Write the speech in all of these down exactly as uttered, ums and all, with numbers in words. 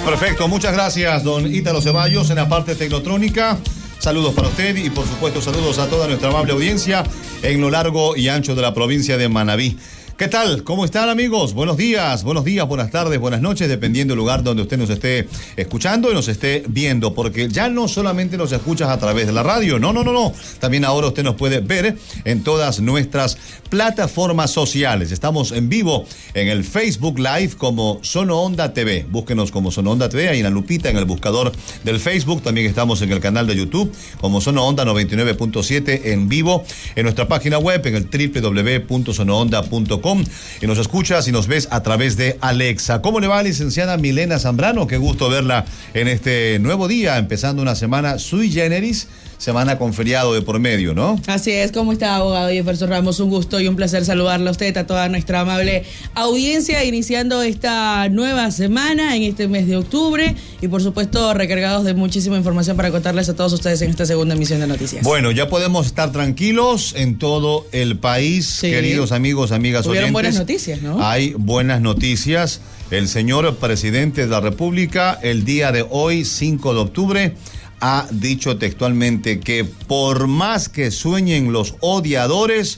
Perfecto, muchas gracias, don Ítalo Ceballos, en la parte tecnotrónica. Saludos para usted y, por supuesto, saludos a toda nuestra amable audiencia en lo largo y ancho de la provincia de Manabí. ¿Qué tal? ¿Cómo están, amigos? Buenos días, buenos días, buenas tardes, buenas noches, dependiendo del lugar donde usted nos esté escuchando y nos esté viendo, porque ya no solamente nos escuchas a través de la radio, no, no, no, no. También ahora usted nos puede ver en todas nuestras plataformas sociales. Estamos en vivo en el Facebook Live como Sono Onda T V. Búsquenos como Sono Onda T V, ahí en la lupita, en el buscador del Facebook. También estamos en el canal de YouTube como Sono Onda noventa y nueve punto siete en vivo, en nuestra página web en el doble u doble u doble u punto sono onda punto com. Y nos escuchas y nos ves a través de Alexa. ¿Cómo le va, licenciada Milena Zambrano? Qué gusto verla en este nuevo día, empezando una semana sui generis, semana con feriado de por medio, ¿no? Así es. ¿Cómo está, abogado Jefferson Ramos? Un gusto y un placer saludarle a usted, a toda nuestra amable audiencia, iniciando esta nueva semana en este mes de octubre y, por supuesto, recargados de muchísima información para contarles a todos ustedes en esta segunda emisión de noticias. Bueno, ya podemos estar tranquilos en todo el país, sí. Queridos amigos, amigas oyentes. Hubieron buenas noticias, ¿no? Hay buenas noticias. El señor presidente de la República, el día de hoy, cinco de octubre, ha dicho textualmente que por más que sueñen los odiadores,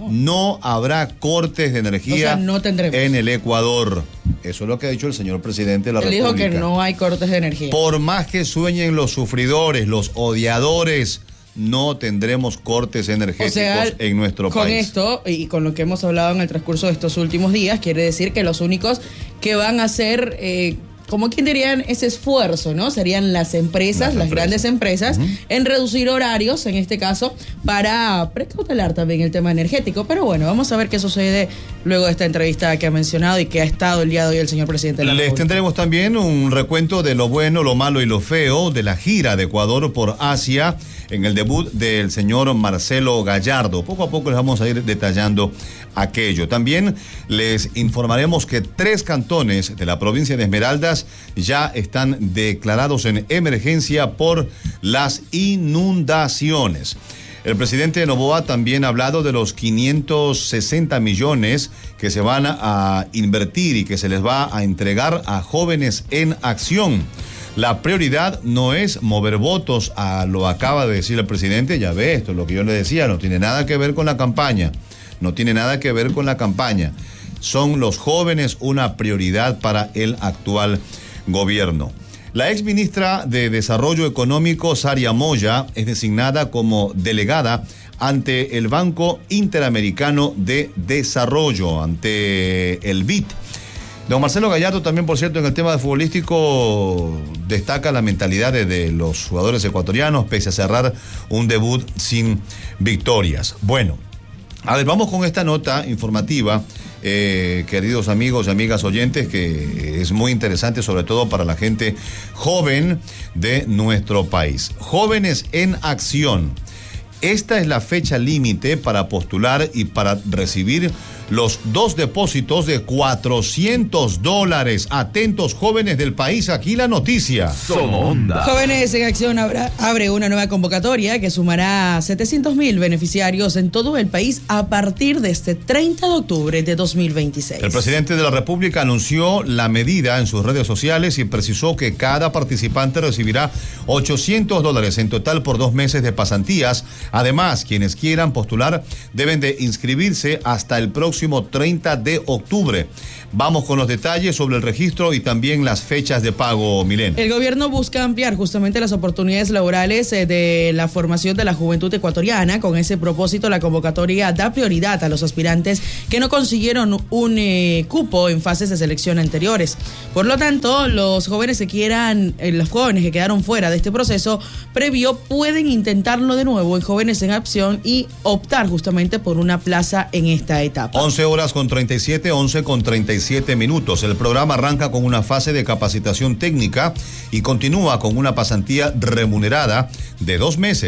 no habrá cortes de energía, o sea, no tendremos en el Ecuador. Eso es lo que ha dicho el señor presidente de la Él República. Dijo que no hay cortes de energía. Por más que sueñen los sufridores, los odiadores, no tendremos cortes energéticos, o sea, en nuestro con país. Con esto y con lo que hemos hablado en el transcurso de estos últimos días, quiere decir que los únicos que van a hacer... Eh, como quien dirían ese esfuerzo, ¿no? Serían las empresas, las, las grandes empresas, uh-huh. en reducir horarios, en este caso, para precautelar también el tema energético. Pero bueno, vamos a ver qué sucede luego de esta entrevista que ha mencionado y que ha estado el día de hoy el señor presidente de la República. Les tendremos también un recuento de lo bueno, lo malo y lo feo de la gira de Ecuador por Asia en el debut del señor Marcelo Gallardo. Poco a poco les vamos a ir detallando aquello. También les informaremos que tres cantones de la provincia de Esmeraldas ya están declarados en emergencia por las inundaciones. El presidente de Noboa también ha hablado de los quinientos sesenta millones que se van a invertir y que se les va a entregar a jóvenes en acción. La prioridad no es mover votos, a lo acaba de decir el presidente, ya ve, esto es lo que yo le decía, no tiene nada que ver con la campaña, no tiene nada que ver con la campaña. Son los jóvenes una prioridad para el actual gobierno. La ex ministra de Desarrollo Económico, Saria Moya, es designada como delegada ante el Banco Interamericano de Desarrollo, ante el B I D. Don Marcelo Gallardo también, por cierto, en el tema de futbolístico destaca la mentalidad de, de los jugadores ecuatorianos, pese a cerrar un debut sin victorias. Bueno, a ver, vamos con esta nota informativa, eh, queridos amigos y amigas oyentes, que es muy interesante, sobre todo para la gente joven de nuestro país. Jóvenes en acción. Esta es la fecha límite para postular y para recibir los dos depósitos de cuatrocientos dólares. Atentos, jóvenes del país, aquí la noticia. Sonda. Jóvenes en Acción habrá, abre una nueva convocatoria que sumará setecientos mil beneficiarios en todo el país a partir de este treinta de octubre de dos mil veintiséis. El presidente de la República anunció la medida en sus redes sociales y precisó que cada participante recibirá ochocientos dólares en total por dos meses de pasantías. Además, quienes quieran postular deben de inscribirse hasta el próximo treinta de octubre. Vamos con los detalles sobre el registro y también las fechas de pago, Milena. El gobierno busca ampliar justamente las oportunidades laborales de la formación de la juventud ecuatoriana. Con ese propósito, la convocatoria da prioridad a los aspirantes que no consiguieron un eh, cupo en fases de selección anteriores. Por lo tanto, los jóvenes que quieran, eh, los jóvenes que quedaron fuera de este proceso previo pueden intentarlo de nuevo en Jóvenes en Acción y optar justamente por una plaza en esta etapa. once horas con treinta y siete, once con treinta y siete minutos. El programa arranca con una fase de capacitación técnica y continúa con una pasantía remunerada de dos meses.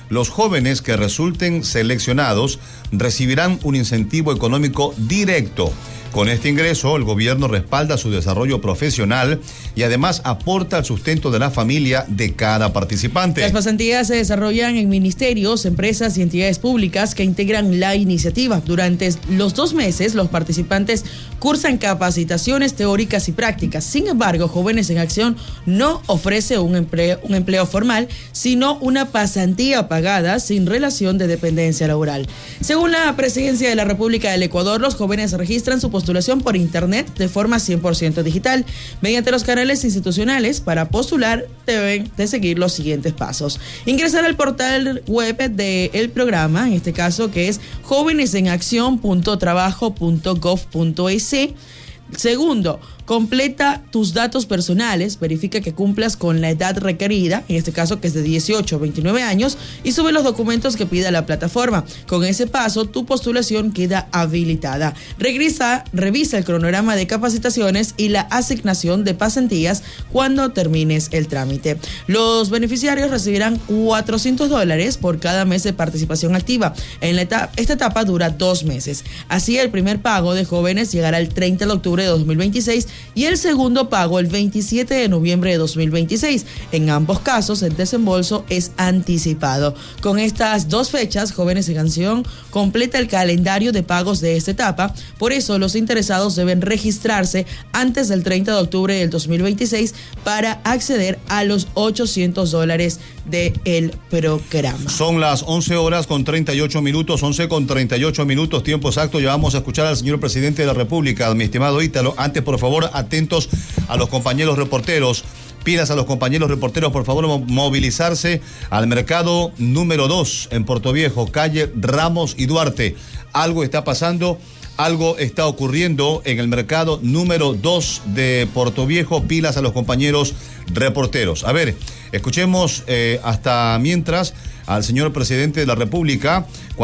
Los jóvenes que resulten seleccionados recibirán un incentivo económico directo. Con este ingreso, el gobierno respalda su desarrollo profesional y además aporta al sustento de la familia de cada participante. Las pasantías se desarrollan en ministerios, empresas y entidades públicas que integran la iniciativa. Durante los dos meses, los participantes cursan capacitaciones teóricas y prácticas. Sin embargo, Jóvenes en Acción no ofrece un empleo, un empleo formal, sino una pasantía pagada sin relación de dependencia laboral. Según la Presidencia de la República del Ecuador, los jóvenes registran su postulación por internet de forma cien por ciento digital. Mediante los canales institucionales para postular deben de seguir los siguientes pasos. Ingresar al portal web del programa, en este caso que es jóvenes en acción punto trabajo punto gov punto es. Segundo, completa tus datos personales, verifica que cumplas con la edad requerida, en este caso que es de dieciocho a veintinueve años, y sube los documentos que pida la plataforma. Con ese paso, tu postulación queda habilitada. Regresa, revisa el cronograma de capacitaciones y la asignación de pasantías cuando termines el trámite. Los beneficiarios recibirán cuatrocientos dólares por cada mes de participación activa. En la etapa, esta etapa dura dos meses. Así, el primer pago de jóvenes llegará el treinta de octubre de dos mil veintiséis y el segundo pago el veintisiete de noviembre de dos mil veintiséis. En ambos casos, el desembolso es anticipado. Con estas dos fechas, Jóvenes en Acción completa el calendario de pagos de esta etapa. Por eso, los interesados deben registrarse antes del treinta de octubre del dos mil veintiséis para acceder a los ochocientos dólares del programa. Son las once horas con treinta y ocho minutos, once con treinta y ocho minutos, tiempo exacto. Ya vamos a escuchar al señor presidente de la República, mi estimado Ítalo. Antes, por favor, atentos a los compañeros reporteros. Pidas a los compañeros reporteros, por favor, movilizarse al mercado número dos en Puerto Viejo, calle Ramos y Duarte. Algo está pasando, algo está ocurriendo en el mercado número dos de Puerto Viejo. Pilas a los compañeros reporteros. A ver, escuchemos eh, hasta mientras al señor presidente de la República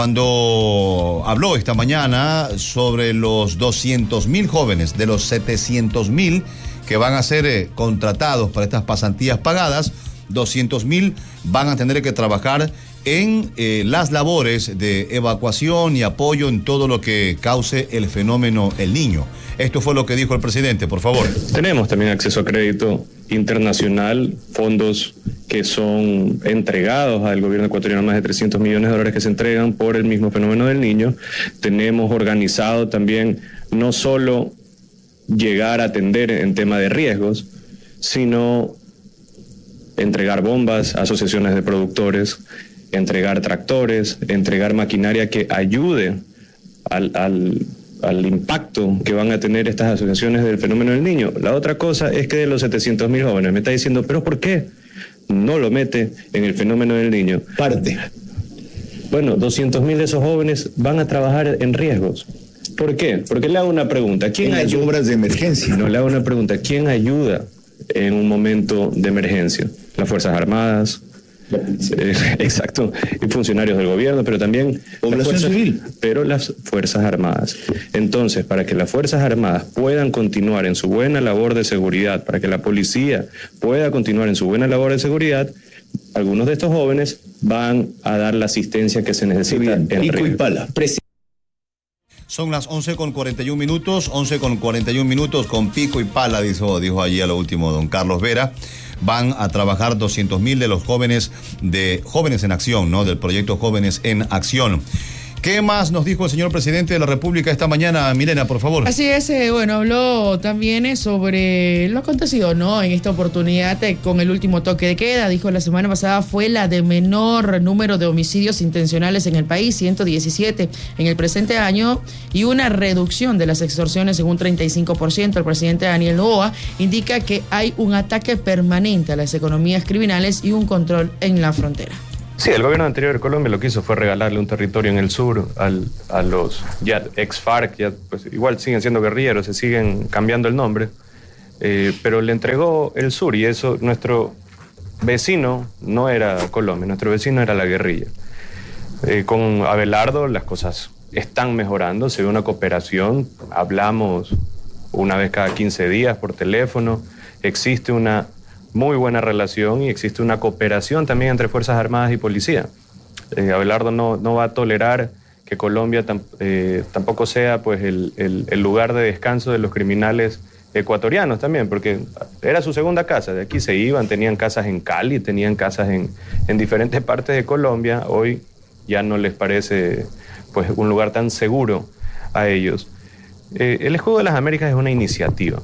cuando habló esta mañana sobre los doscientos mil jóvenes de los setecientos mil que van a ser eh, contratados para estas pasantías pagadas. doscientos mil van a tener que trabajar en eh, las labores de evacuación y apoyo en todo lo que cause el fenómeno El Niño. Esto fue lo que dijo el presidente, por favor. Tenemos también acceso a crédito internacional, fondos que son entregados al gobierno ecuatoriano, más de trescientos millones de dólares que se entregan por el mismo fenómeno del Niño. Tenemos organizado también no solo llegar a atender en tema de riesgos, sino entregar bombas a asociaciones de productores, entregar tractores, entregar maquinaria que ayude al, al, al impacto que van a tener estas asociaciones del fenómeno del Niño. La otra cosa es que de los setecientos mil jóvenes, me está diciendo, ¿pero por qué no lo mete en el fenómeno del Niño? Parte. Bueno, doscientos mil de esos jóvenes van a trabajar en riesgos. ¿Por qué? Porque le hago una pregunta. ¿Quién en ayuda? Las obras de emergencia. No, le hago una pregunta. ¿Quién ayuda en un momento de emergencia? Las Fuerzas Armadas, eh, exacto, y funcionarios del gobierno, pero también población las fuerzas, civil. pero las Fuerzas Armadas. Entonces, para que las Fuerzas Armadas puedan continuar en su buena labor de seguridad, para que la policía pueda continuar en su buena labor de seguridad, algunos de estos jóvenes van a dar la asistencia que se necesita en Pico y pala. Son las once con cuarenta y un minutos, once con cuarenta y un minutos con pico y pala, dijo, dijo allí a lo último don Carlos Vera. Van a trabajar doscientos mil de los jóvenes de Jóvenes en Acción, ¿no? Del proyecto Jóvenes en Acción. ¿Qué más nos dijo el señor presidente de la República esta mañana, Milena, por favor? Así es, eh, bueno, habló también eh, sobre lo acontecido, ¿no? En esta oportunidad eh, con el último toque de queda. Dijo la semana pasada fue la de menor número de homicidios intencionales en el país, ciento diecisiete en el presente año, y una reducción de las extorsiones en un treinta y cinco por ciento. El presidente Daniel Noboa indica que hay un ataque permanente a las economías criminales y un control en la frontera. Sí, el gobierno anterior de Colombia lo que hizo fue regalarle un territorio en el sur al, a los ya ex-FARC, ya, pues, igual siguen siendo guerrilleros, se siguen cambiando el nombre, eh, pero le entregó el sur y eso, nuestro vecino no era Colombia, nuestro vecino era la guerrilla. Eh, con Abelardo las cosas están mejorando, se ve una cooperación, hablamos una vez cada quince días por teléfono, existe una muy buena relación y existe una cooperación también entre Fuerzas Armadas y Policía. Eh, Abelardo no, no va a tolerar que Colombia tam, eh, tampoco sea pues el, el, el lugar de descanso de los criminales ecuatorianos también, porque era su segunda casa, de aquí se iban, tenían casas en Cali, tenían casas en, en diferentes partes de Colombia, hoy ya no les parece pues un lugar tan seguro a ellos. Eh, el Escudo de las Américas es una iniciativa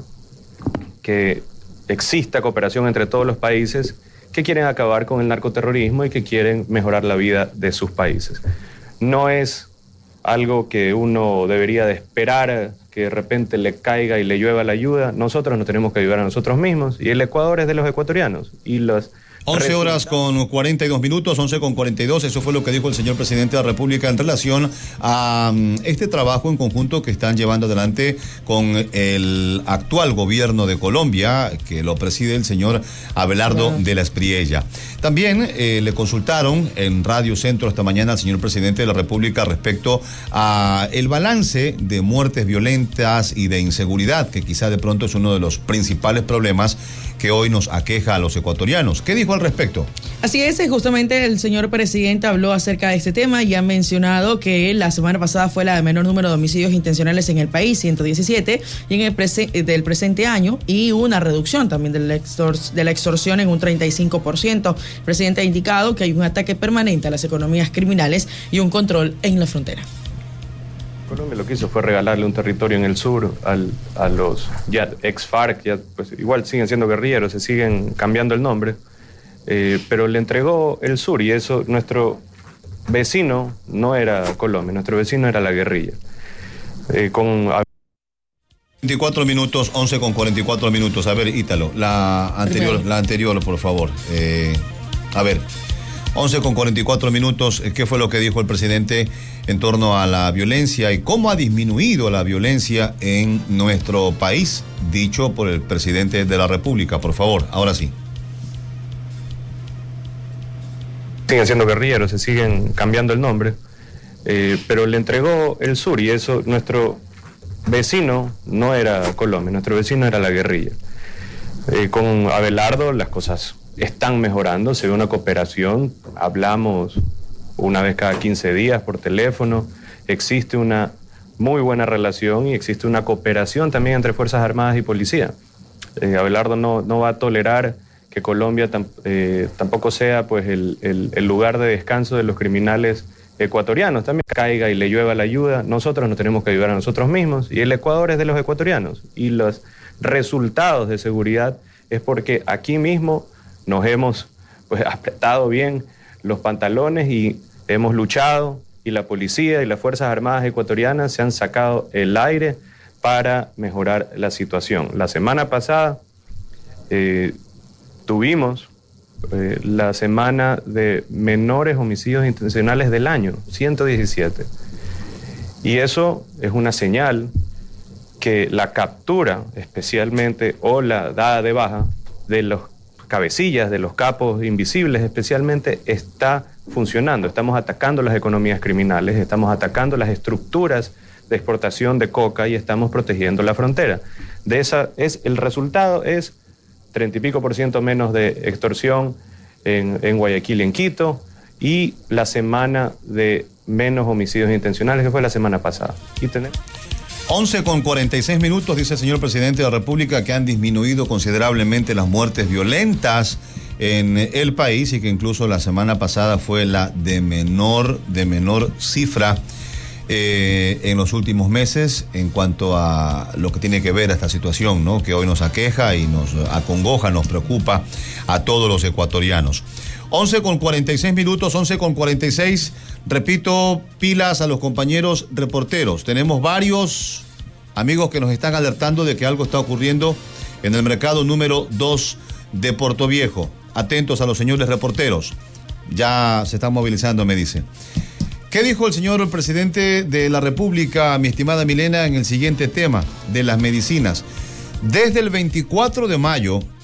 que exista cooperación entre todos los países que quieren acabar con el narcoterrorismo y que quieren mejorar la vida de sus países. No es algo que uno debería de esperar que de repente le caiga y le llueva la ayuda. Nosotros nos tenemos que ayudar a nosotros mismos y el Ecuador es de los ecuatorianos. Y los once horas con cuarenta y dos minutos, once con cuarenta y dos, eso fue lo que dijo el señor presidente de la República en relación a um, este trabajo en conjunto que están llevando adelante con el actual gobierno de Colombia, que lo preside el señor Abelardo claro. de la Espriella. También eh, le consultaron en Radio Centro esta mañana al señor presidente de la República respecto a el balance de muertes violentas y de inseguridad, que quizá de pronto es uno de los principales problemas que hoy nos aqueja a los ecuatorianos. ¿Qué dijo al respecto? Así es, justamente el señor presidente habló acerca de este tema y ha mencionado que la semana pasada fue la de menor número de homicidios intencionales en el país, ciento diecisiete, y en el prese- del presente año, y una reducción también de la, extors- de la extorsión en un treinta y cinco por ciento. El presidente ha indicado que hay un ataque permanente a las economías criminales y un control en la frontera. Colombia lo que hizo fue regalarle un territorio en el sur al, a los ya ex FARC, ya, pues, igual siguen siendo guerrilleros, se siguen cambiando el nombre, eh, pero le entregó el sur y eso, nuestro vecino no era Colombia, nuestro vecino era la guerrilla. Eh, con veinticuatro minutos, once con cuarenta y cuatro minutos. A ver, Ítalo, la anterior, Primero. la anterior, por favor. Eh, a ver. once con cuarenta y cuatro minutos, ¿qué fue lo que dijo el presidente en torno a la violencia y cómo ha disminuido la violencia en nuestro país? Dicho por el presidente de la República, por favor, ahora sí. Siguen siendo guerrilleros, se siguen cambiando el nombre, eh, pero le entregó el sur y eso, nuestro vecino no era Colombia, nuestro vecino era la guerrilla. Eh, con Abelardo las cosas están mejorando, se ve una cooperación, hablamos una vez cada quince días por teléfono, existe una muy buena relación y existe una cooperación también entre Fuerzas Armadas y Policía. Eh, Abelardo no, no va a tolerar que Colombia tam, eh, tampoco sea pues el, el, el lugar de descanso de los criminales ecuatorianos, también caiga y le llueva la ayuda, nosotros nos tenemos que ayudar a nosotros mismos y el Ecuador es de los ecuatorianos y los resultados de seguridad es porque aquí mismo nos hemos pues apretado bien los pantalones y hemos luchado y la policía y las Fuerzas Armadas ecuatorianas se han sacado el aire para mejorar la situación. La semana pasada eh, tuvimos eh, la semana de menores homicidios intencionales del año, ciento diecisiete. Y eso es una señal que la captura, especialmente, o la dada de baja de los cabecillas, de los capos invisibles especialmente, está funcionando. Estamos atacando las economías criminales, estamos atacando las estructuras de exportación de coca y estamos protegiendo la frontera. De esa es el resultado es treinta y pico por ciento menos de extorsión en, en Guayaquil y en Quito, y la semana de menos homicidios intencionales, que fue la semana pasada. Y tenemos once con cuarenta y seis minutos, dice el señor presidente de la República que han disminuido considerablemente las muertes violentas en el país y que incluso la semana pasada fue la de menor, de menor cifra eh, en los últimos meses en cuanto a lo que tiene que ver a esta situación, ¿no? Que hoy nos aqueja y nos acongoja, nos preocupa a todos los ecuatorianos. once con cuarenta y seis minutos, once con cuarenta y seis. Repito, pilas a los compañeros reporteros. Tenemos varios amigos que nos están alertando de que algo está ocurriendo en el mercado número dos de Portoviejo. Atentos a los señores reporteros. Ya se están movilizando, me dice. ¿Qué dijo el señor presidente de la República, mi estimada Milena, en el siguiente tema de las medicinas? Desde el veinticuatro de mayo